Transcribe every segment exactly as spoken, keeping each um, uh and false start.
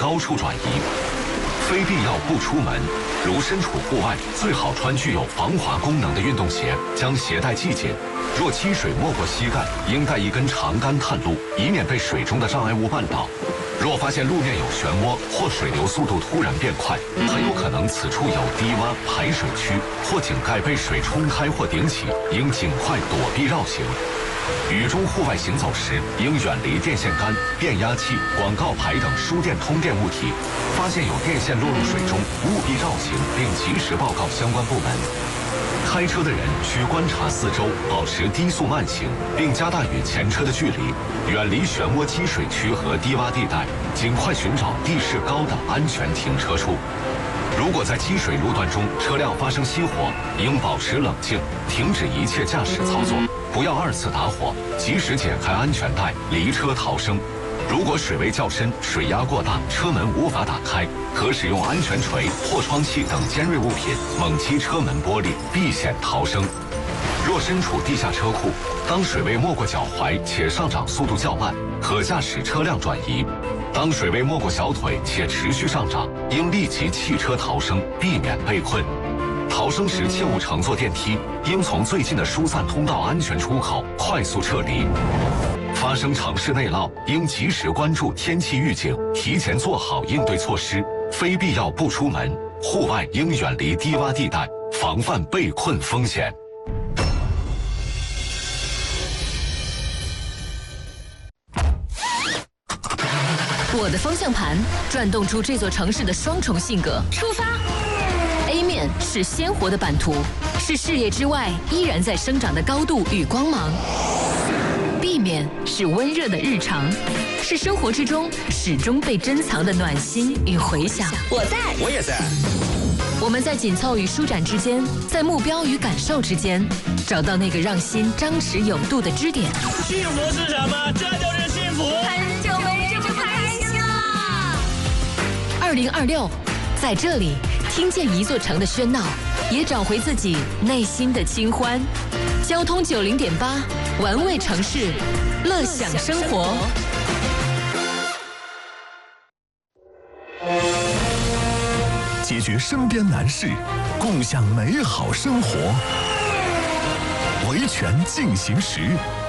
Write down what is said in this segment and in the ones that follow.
高处转移。非必要不出门，如身处户外，最好穿具有防滑功能的运动鞋，将鞋带系紧。若积水没过膝盖，应带一根长杆探路，以免被水中的障碍物绊倒。若发现路面有漩涡或水流速度突然变快，很有可能此处有低洼排水区或井盖被水冲开或顶起，应尽快躲避绕行。雨中户外行走时，应远离电线杆、变压器、广告牌等输电通电物体。发现有电线落入水中，务必绕行，并及时报告相关部门。开车的人需观察四周，保持低速慢行，并加大与前车的距离，远离漩涡积水区和低洼地带，尽快寻找地势高的安全停车处。如果在积水路段中车辆发生熄火，应保持冷静，停止一切驾驶操作，不要二次打火，及时解开安全带，离车逃生。如果水位较深，水压过大，车门无法打开，可使用安全锤、破窗器等尖锐物品猛击车门玻璃，避险逃生。若身处地下车库，当水位没过脚踝且上涨速度较慢，可驾驶车辆转移。当水位没过小腿且持续上涨，应立即弃车逃生，避免被困。逃生时切勿乘坐电梯，应从最近的疏散通道安全出口快速撤离。发生城市内涝，应及时关注天气预警，提前做好应对措施。非必要不出门，户外应远离低洼地带，防范被困风险。 我的方向盘转动出这座城市的双重性格。出发 ！A 面是鲜活的版图，是视野之外依然在生长的高度与光芒。B 面是温热的日常，是生活之中始终被珍藏的暖心与回响。 我在， 我也在。 我们在紧凑与舒展之间，在目标与感受之间，找到那个让心张弛有度的支点。 幸福是什么？这就是幸福。 很久没这么开心了。 二零二六，在这里听见一座城的喧闹，也找回自己内心的清欢。交通九零点八，玩味城市，乐享生活。 解决身边难事，共享美好生活。维权进行时。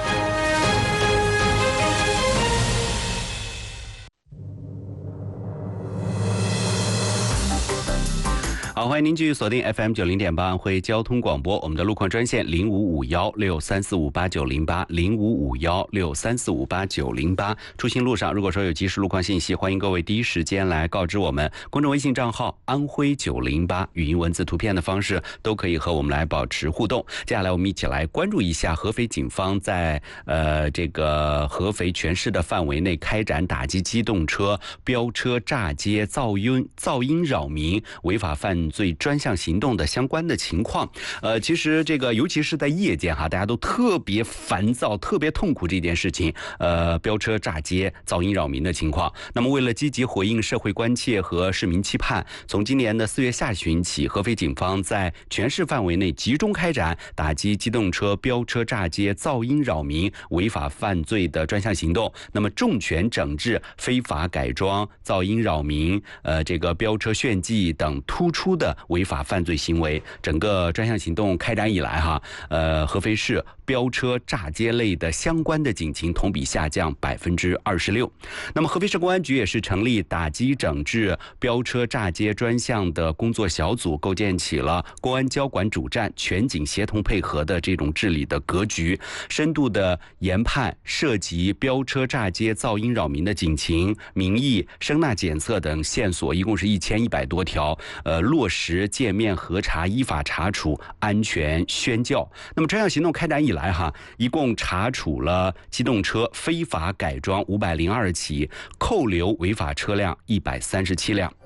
好，欢迎您继续锁定 F M 九零点八安徽交通广播，我们的路况专线零五五幺六三四五八九零八零五五幺六三四五八九零八。出行路上，如果说有及时路况信息，欢迎各位第一时间来告知我们。公众微信账号安徽九零八，语音、文字、图片的方式都可以和我们来保持互动。接下来我们一起来关注一下合肥警方在呃这个合肥全市的范围内开展打击机动车飙车、炸街、噪音噪音扰民、违法犯罪专项行动的相关的情况。呃，其实这个尤其是在夜间哈，大家都特别烦躁、特别痛苦这件事情。呃，飙车、炸街、噪音扰民的情况。那么，为了积极回应社会关切和市民期盼，从今年的四月下旬起，合肥警方在全市范围内集中开展打击机动车飙车、炸街、噪音扰民、违法犯罪的专项行动。那么，重拳整治非法改装、噪音扰民、呃这个飙车炫技等突出的违法犯罪行为。整个专项行动开展以来哈，呃，合肥市飙车、炸街类的相关的警情同比下降百分之二十六。那么，合肥市公安局也是成立打击整治飙车、炸街专项的工作小组，构建起了公安交管主战、全警协同配合的这种治理的格局，深度的研判涉及飙车、炸街、噪音扰民的警情、民意、声呐检测等线索，一共是一千一百多条，呃，落实界面核查、依法查处、安全宣教。那么，专项行动开展以来哈，一共查处了机动车非法改装五百零二起，扣留违法车辆一百三十七辆。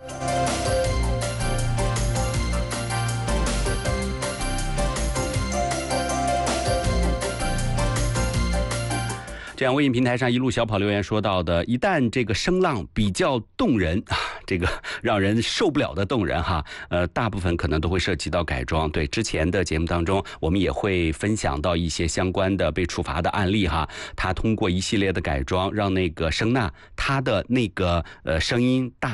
这样，微信平台上一路小跑留言说到的，一旦这个声浪比较动人啊，这个让人受不了的动人哈，呃，大部分可能都会涉及到改装。对，之前的节目当中，我们也会分享到一些相关的被处罚的案例哈。他通过一系列的改装，让那个声呐它的那个呃声音大。